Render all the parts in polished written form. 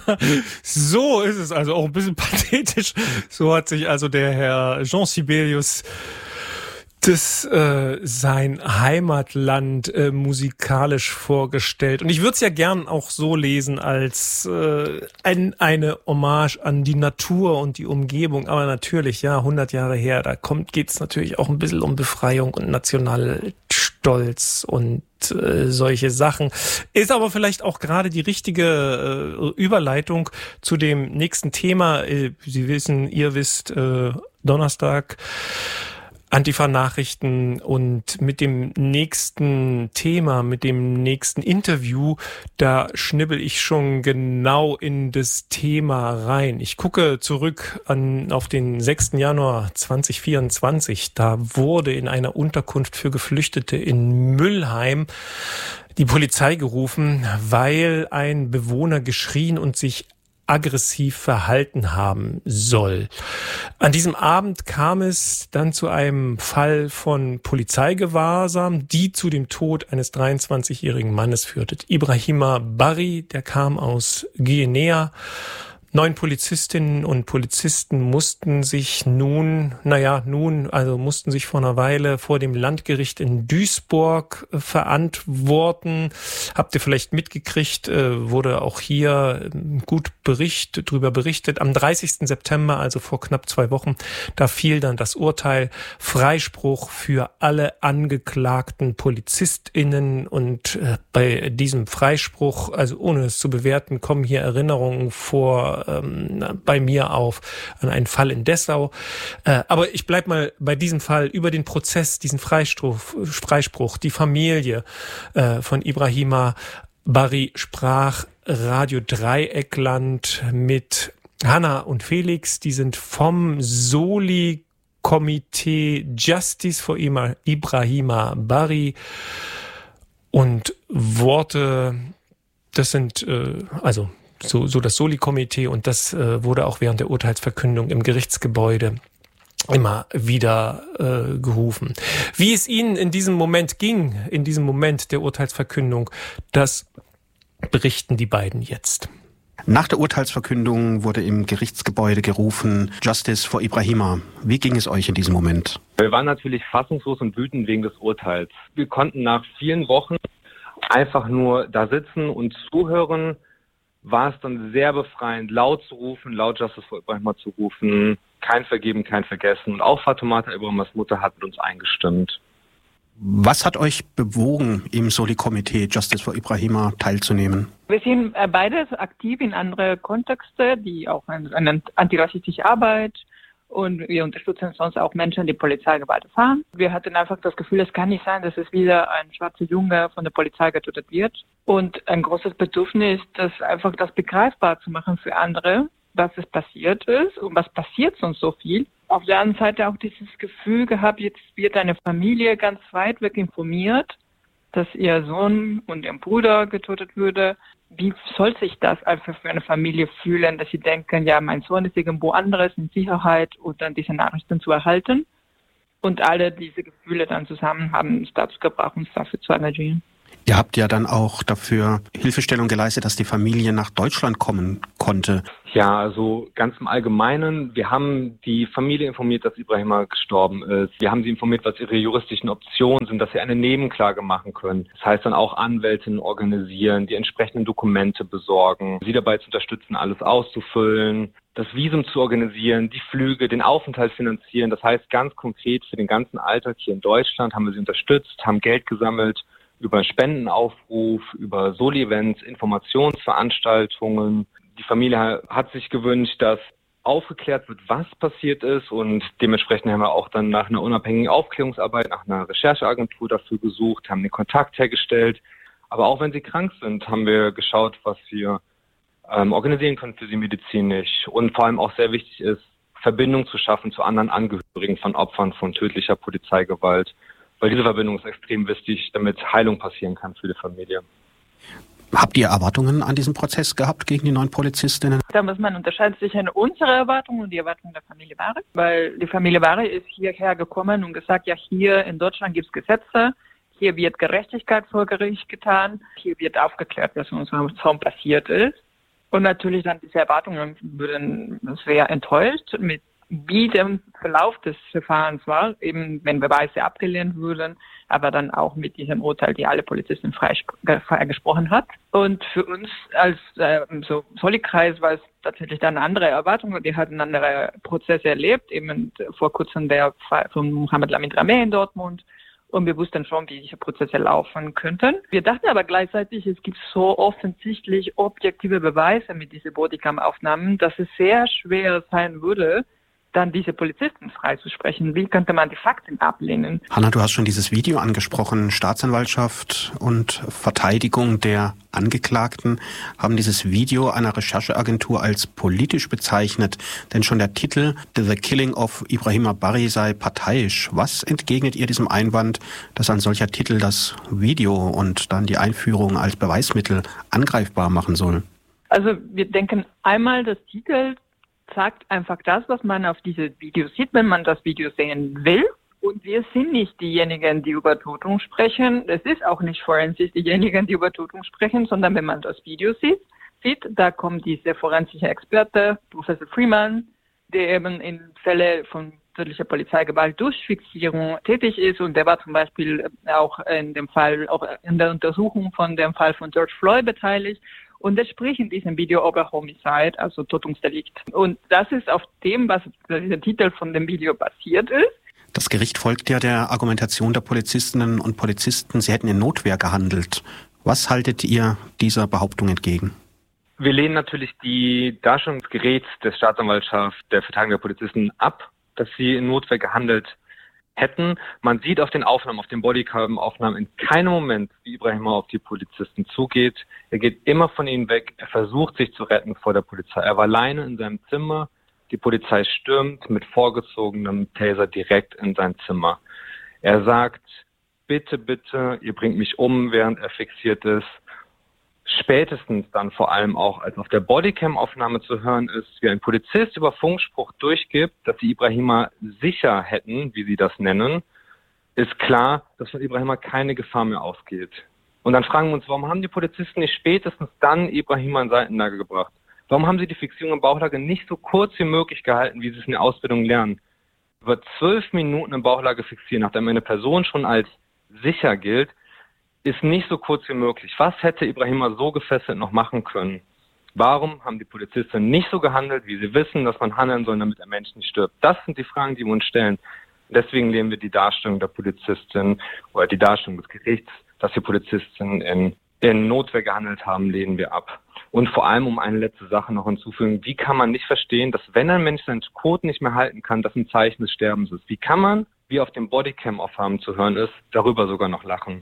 So ist es, also auch ein bisschen pathetisch. So hat sich also der Herr Jean Sibelius sein Heimatland musikalisch vorgestellt. Und ich würde es ja gern auch so lesen als eine Hommage an die Natur und die Umgebung. Aber natürlich, ja, 100 Jahre her, geht's natürlich auch ein bisschen um Befreiung und Nationalstolz und solche Sachen. Ist aber vielleicht auch gerade die richtige Überleitung zu dem nächsten Thema. Ihr wisst, Donnerstag Antifa-Nachrichten, und mit dem nächsten Thema, mit dem nächsten Interview, da schnibbel ich schon genau in das Thema rein. Ich gucke zurück auf den 6. Januar 2024. Da wurde in einer Unterkunft für Geflüchtete in Mülheim die Polizei gerufen, weil ein Bewohner geschrien und sich aggressiv verhalten haben soll. An diesem Abend kam es dann zu einem Fall von Polizeigewahrsam, die zu dem Tod eines 23-jährigen Mannes führte. Ibrahima Barry, der kam aus Guinea. 9 Polizistinnen und Polizisten mussten sich mussten sich vor einer Weile vor dem Landgericht in Duisburg verantworten. Habt ihr vielleicht mitgekriegt, wurde auch hier gut drüber berichtet. Am 30. September, also vor knapp 2 Wochen, da fiel dann das Urteil: Freispruch für alle angeklagten PolizistInnen. Und bei diesem Freispruch, also ohne es zu bewerten, kommen hier Erinnerungen bei mir auf an einen Fall in Dessau. Aber ich bleib mal bei diesem Fall, über den Prozess, diesen Freispruch. Die Familie von Ibrahima Barry sprach Radio Dreieckland mit Hanna und Felix. Die sind vom Soli-Komitee Justice for Ibrahima Barry. Und Worte, das sind so das Soli-Komitee, und das wurde auch während der Urteilsverkündung im Gerichtsgebäude immer wieder gerufen. Wie es Ihnen in diesem Moment ging, in diesem Moment der Urteilsverkündung, das berichten die beiden jetzt. Nach der Urteilsverkündung wurde im Gerichtsgebäude gerufen: Justice for Ibrahima. Wie ging es euch in diesem Moment? Wir waren natürlich fassungslos und wütend wegen des Urteils. Wir konnten nach vielen Wochen einfach nur da sitzen und zuhören. War es dann sehr befreiend, laut zu rufen, laut Justice for Ibrahima zu rufen, kein Vergeben, kein Vergessen. Und auch Fatoumata Ibrahimas Mutter hat mit uns eingestimmt. Was hat euch bewogen, im Soli-Komitee Justice for Ibrahima teilzunehmen? Wir sind beides aktiv in andere Kontexte, die auch eine antirassistische Arbeit, und wir unterstützen sonst auch Menschen, die Polizeigewalt erfahren. Wir hatten einfach das Gefühl, es kann nicht sein, dass es wieder ein schwarzer Junge von der Polizei getötet wird. Und ein großes Bedürfnis, das begreifbar zu machen für andere, dass es passiert ist und was passiert sonst so viel. Auf der anderen Seite auch dieses Gefühl gehabt, jetzt wird eine Familie ganz weit weg informiert, dass ihr Sohn und ihr Bruder getötet würde. Wie soll sich das einfach für eine Familie fühlen, dass sie denken, ja, mein Sohn ist irgendwo anderes in Sicherheit, und dann diese Nachrichten zu erhalten? Und alle diese Gefühle dann zusammen haben uns dazu gebracht, uns dafür zu engagieren. Ihr habt ja dann auch dafür Hilfestellung geleistet, dass die Familie nach Deutschland kommen konnte. Ja, also ganz im Allgemeinen. Wir haben die Familie informiert, dass Ibrahima gestorben ist. Wir haben sie informiert, was ihre juristischen Optionen sind, dass sie eine Nebenklage machen können. Das heißt dann auch Anwältinnen organisieren, die entsprechenden Dokumente besorgen, sie dabei zu unterstützen, alles auszufüllen, das Visum zu organisieren, die Flüge, den Aufenthalt finanzieren. Das heißt ganz konkret für den ganzen Alltag hier in Deutschland haben wir sie unterstützt, haben Geld gesammelt über Spendenaufruf, über Soli-Events, Informationsveranstaltungen. Die Familie hat sich gewünscht, dass aufgeklärt wird, was passiert ist, und dementsprechend haben wir auch dann nach einer unabhängigen Aufklärungsarbeit, nach einer Rechercheagentur dafür gesucht, haben den Kontakt hergestellt. Aber auch wenn sie krank sind, haben wir geschaut, was wir organisieren können für sie medizinisch, und vor allem auch sehr wichtig ist, Verbindung zu schaffen zu anderen Angehörigen von Opfern von tödlicher Polizeigewalt, weil diese Verbindung ist extrem wichtig, damit Heilung passieren kann für die Familie. Habt ihr Erwartungen an diesen Prozess gehabt gegen die 9 Polizistinnen? Da muss man unterscheiden zwischen unsere Erwartungen und die Erwartungen der Familie Barry. Weil die Familie Barry ist hierher gekommen und gesagt, ja, hier in Deutschland gibt es Gesetze, hier wird Gerechtigkeit vor Gericht getan, hier wird aufgeklärt, was in unserem Sohn passiert ist. Und natürlich dann diese Erwartungen wurden sehr enttäuscht mit wie der Verlauf des Verfahrens war, eben wenn Beweise abgelehnt wurden, aber dann auch mit diesem Urteil, die alle Polizisten freigesprochen hat. Und für uns als so Solli-Kreis war es tatsächlich dann eine andere Erwartung. Die hatten andere Prozesse erlebt, eben vor kurzem der Fall von Mohamed Lamin Rameh in Dortmund. Und wir wussten schon, wie diese Prozesse laufen könnten. Wir dachten aber gleichzeitig, es gibt so offensichtlich objektive Beweise mit diesen Bodycam-Aufnahmen, dass es sehr schwer sein würde, dann diese Polizisten freizusprechen. Wie könnte man die Fakten ablehnen? Hanna, du hast schon dieses Video angesprochen. Staatsanwaltschaft und Verteidigung der Angeklagten haben dieses Video einer Rechercheagentur als politisch bezeichnet. Denn schon der Titel The Killing of Ibrahima Bari sei parteiisch. Was entgegnet ihr diesem Einwand, dass ein solcher Titel das Video und dann die Einführung als Beweismittel angreifbar machen soll? Also wir denken einmal, das Titel sagt einfach das, was man auf diesem Video sieht, wenn man das Video sehen will. Und wir sind nicht diejenigen, die über Tötung sprechen. Es ist auch nicht Forensik diejenigen, die über Tötung sprechen, sondern wenn man das Video sieht, da kommt dieser forensische Experte, Professor Freeman, der eben in Fälle von tödlicher Polizeigewalt durch Fixierung tätig ist. Und der war zum Beispiel auch in der Untersuchung von dem Fall von George Floyd beteiligt. Und er spricht in diesem Video über Homicide, also Tötungsdelikt. Und das ist auf dem, was der Titel von dem Video basiert ist. Das Gericht folgt ja der Argumentation der Polizistinnen und Polizisten, sie hätten in Notwehr gehandelt. Was haltet ihr dieser Behauptung entgegen? Wir lehnen natürlich die Darstellung des Geräts der Staatsanwaltschaft, der Verteidigung der Polizisten ab, dass sie in Notwehr gehandelt hätten. Man sieht auf den Aufnahmen, auf den Bodycam-Aufnahmen in keinem Moment, wie Ibrahima auf die Polizisten zugeht. Er geht immer von ihnen weg. Er versucht, sich zu retten vor der Polizei. Er war alleine in seinem Zimmer. Die Polizei stürmt mit vorgezogenem Taser direkt in sein Zimmer. Er sagt, bitte, bitte, ihr bringt mich um, während er fixiert ist. Spätestens dann vor allem auch, als auf der Bodycam-Aufnahme zu hören ist, wie ein Polizist über Funkspruch durchgibt, dass sie Ibrahima sicher hätten, wie sie das nennen, ist klar, dass von Ibrahima keine Gefahr mehr ausgeht. Und dann fragen wir uns, warum haben die Polizisten nicht spätestens dann Ibrahima in Seitenlage gebracht? Warum haben sie die Fixierung in Bauchlage nicht so kurz wie möglich gehalten, wie sie es in der Ausbildung lernen? Über 12 Minuten in Bauchlage fixieren, nachdem eine Person schon als sicher gilt, ist nicht so kurz wie möglich. Was hätte Ibrahima so gefesselt noch machen können? Warum haben die Polizisten nicht so gehandelt, wie sie wissen, dass man handeln soll, damit der Mensch nicht stirbt? Das sind die Fragen, die wir uns stellen. Deswegen lehnen wir die Darstellung der Polizistin oder die Darstellung des Gerichts, dass die Polizisten in Notwehr gehandelt haben, lehnen wir ab. Und vor allem, um eine letzte Sache noch hinzufügen, wie kann man nicht verstehen, dass wenn ein Mensch seinen Code nicht mehr halten kann, das ein Zeichen des Sterbens ist? Wie kann man, wie auf dem Bodycam-Aufnahmen zu hören ist, darüber sogar noch lachen?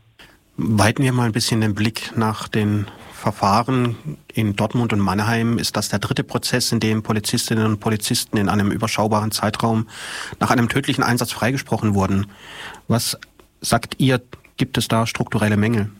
Weiten wir mal ein bisschen den Blick nach den Verfahren in Dortmund und Mannheim. Ist das der dritte Prozess, in dem Polizistinnen und Polizisten in einem überschaubaren Zeitraum nach einem tödlichen Einsatz freigesprochen wurden? Was sagt ihr, gibt es da strukturelle Mängel?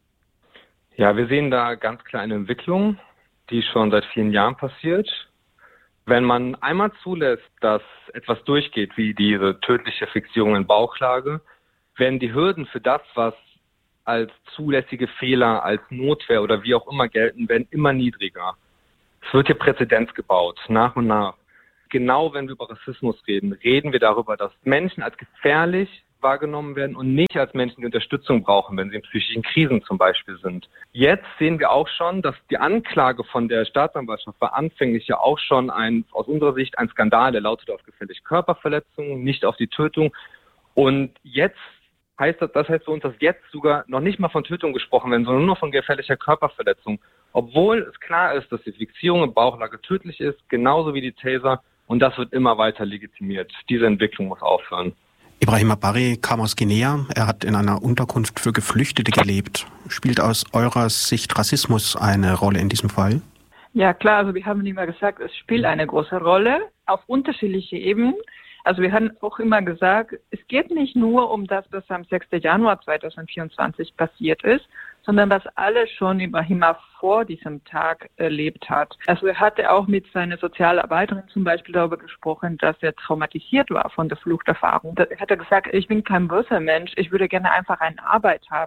Ja, wir sehen da ganz klar eine Entwicklung, die schon seit vielen Jahren passiert. Wenn man einmal zulässt, dass etwas durchgeht, wie diese tödliche Fixierung in Bauchlage, werden die Hürden für das, was als zulässige Fehler, als Notwehr oder wie auch immer gelten, werden immer niedriger. Es wird hier Präzedenz gebaut, nach und nach. Genau wenn wir über Rassismus reden, reden wir darüber, dass Menschen als gefährlich wahrgenommen werden und nicht als Menschen, die Unterstützung brauchen, wenn sie in psychischen Krisen zum Beispiel sind. Jetzt sehen wir auch schon, dass die Anklage von der Staatsanwaltschaft war anfänglich ja auch schon aus unserer Sicht ein Skandal, der lautet auf gefährliche Körperverletzung, nicht auf die Tötung. Und jetzt heißt das heißt für uns, dass jetzt sogar noch nicht mal von Tötung gesprochen werden, sondern nur von gefährlicher Körperverletzung. Obwohl es klar ist, dass die Fixierung in Bauchlage tödlich ist, genauso wie die Taser. Und das wird immer weiter legitimiert. Diese Entwicklung muss aufhören. Ibrahima Bari kam aus Guinea. Er hat in einer Unterkunft für Geflüchtete gelebt. Spielt aus eurer Sicht Rassismus eine Rolle in diesem Fall? Ja, klar. Also wir haben immer gesagt, es spielt eine große Rolle auf unterschiedliche Ebenen. Also wir haben auch immer gesagt, es geht nicht nur um das, was am 6. Januar 2024 passiert ist, sondern was alles schon Ibrahima vor diesem Tag erlebt hat. Also er hatte auch mit seiner Sozialarbeiterin zum Beispiel darüber gesprochen, dass er traumatisiert war von der Fluchterfahrung. Er hat gesagt, ich bin kein böser Mensch, ich würde gerne einfach eine Arbeit haben.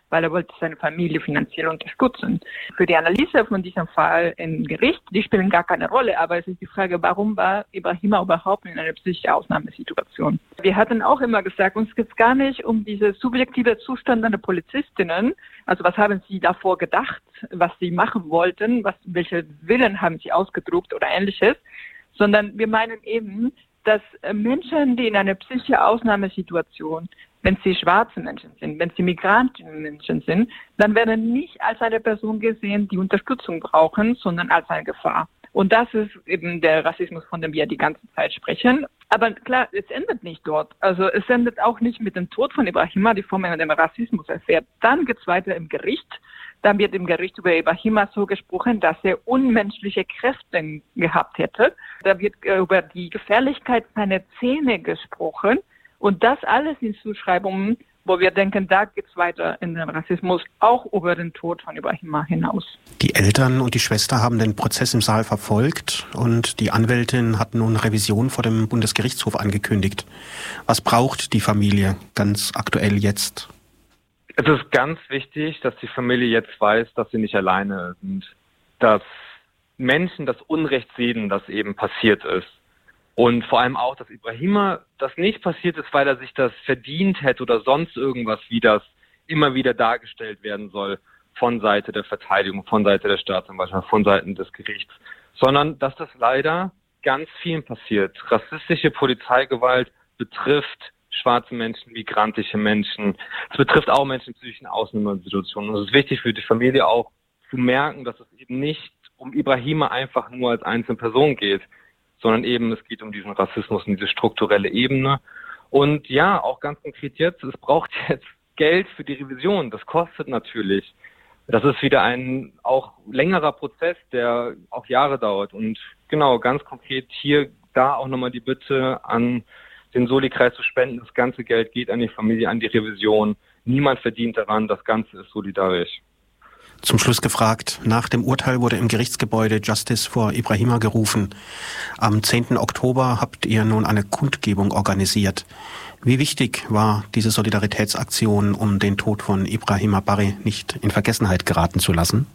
weil er wollte seine Familie finanziell unterstützen. Für die Analyse von diesem Fall im Gericht, die spielen gar keine Rolle, aber es ist die Frage, warum war Ibrahima überhaupt in einer psychischen Ausnahmesituation? Wir hatten auch immer gesagt, uns geht es gar nicht um diese subjektive Zustände der Polizistinnen, also was haben sie davor gedacht, was sie machen wollten, welche Willen haben sie ausgedruckt oder ähnliches, sondern wir meinen eben, dass Menschen, die in einer psychischen Ausnahmesituation, wenn sie schwarze Menschen sind, wenn sie Migrantenmenschen sind, dann werden nicht als eine Person gesehen, die Unterstützung brauchen, sondern als eine Gefahr. Und das ist eben der Rassismus, von dem wir die ganze Zeit sprechen. Aber klar, es endet nicht dort. Also es endet auch nicht mit dem Tod von Ibrahima, die Form dem Rassismus erfährt. Dann geht es weiter im Gericht. Dann wird im Gericht über Ibrahima so gesprochen, dass er unmenschliche Kräfte gehabt hätte. Da wird über die Gefährlichkeit seiner Zähne gesprochen. Und das alles in Zuschreibungen, wo wir denken, da geht es weiter in den Rassismus, auch über den Tod von Ibrahima hinaus. Die Eltern und die Schwester haben den Prozess im Saal verfolgt und die Anwältin hat nun Revision vor dem Bundesgerichtshof angekündigt. Was braucht die Familie ganz aktuell jetzt? Es ist ganz wichtig, dass die Familie jetzt weiß, dass sie nicht alleine sind, dass Menschen das Unrecht sehen, das eben passiert ist. Und vor allem auch, dass Ibrahima das nicht passiert ist, weil er sich das verdient hätte oder sonst irgendwas, wie das immer wieder dargestellt werden soll von Seite der Verteidigung, von Seite der Staatsanwaltschaft, von Seiten des Gerichts, sondern dass das leider ganz vielen passiert. Rassistische Polizeigewalt betrifft schwarze Menschen, migrantische Menschen. Es betrifft auch Menschen in psychischen Ausnahmesituationen. Und es ist wichtig für die Familie auch zu merken, dass es eben nicht um Ibrahima einfach nur als einzelne Person geht, sondern eben es geht um diesen Rassismus und diese strukturelle Ebene. Und ja, auch ganz konkret jetzt, es braucht jetzt Geld für die Revision. Das kostet natürlich. Das ist wieder ein auch längerer Prozess, der auch Jahre dauert. Und genau, ganz konkret hier, da auch nochmal die Bitte an den Soli-Kreis zu spenden. Das ganze Geld geht an die Familie, an die Revision. Niemand verdient daran. Das Ganze ist solidarisch. Zum Schluss gefragt, nach dem Urteil wurde im Gerichtsgebäude Justice for Ibrahima gerufen. Am 10. Oktober habt ihr nun eine Kundgebung organisiert. Wie wichtig war diese Solidaritätsaktion, um den Tod von Ibrahima Barry nicht in Vergessenheit geraten zu lassen?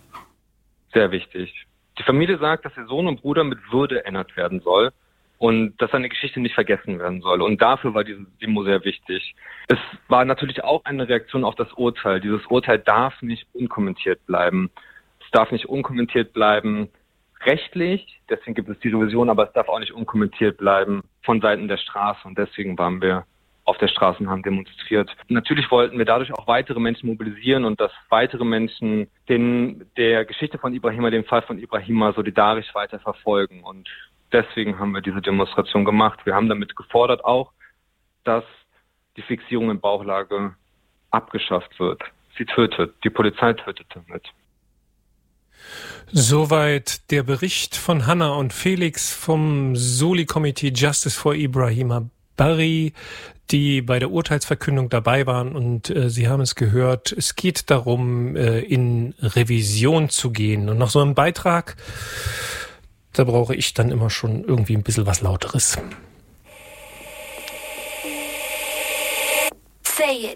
Sehr wichtig. Die Familie sagt, dass ihr Sohn und Bruder mit Würde erinnert werden soll und dass seine Geschichte nicht vergessen werden soll. Und dafür war diese Demo sehr wichtig. Es war natürlich auch eine Reaktion auf das Urteil. Dieses Urteil darf nicht unkommentiert bleiben. Es darf nicht unkommentiert bleiben rechtlich, deswegen gibt es die Revision, aber es darf auch nicht unkommentiert bleiben von Seiten der Straße. Und deswegen waren wir auf der Straße und haben demonstriert. Natürlich wollten wir dadurch auch weitere Menschen mobilisieren und dass weitere Menschen der Geschichte von Ibrahima, dem Fall von Ibrahima solidarisch weiter verfolgen. Und deswegen haben wir diese Demonstration gemacht. Wir haben damit gefordert auch, dass die Fixierung in Bauchlage abgeschafft wird. Sie tötet. Die Polizei tötet damit. Soweit der Bericht von Hanna und Felix vom Soli-Committee Justice for Ibrahima Barry, die bei der Urteilsverkündung dabei waren. Und Sie haben es gehört, es geht darum, in Revision zu gehen. Und noch so ein Beitrag, da brauche ich dann immer schon irgendwie ein bisschen was Lauteres. Say it.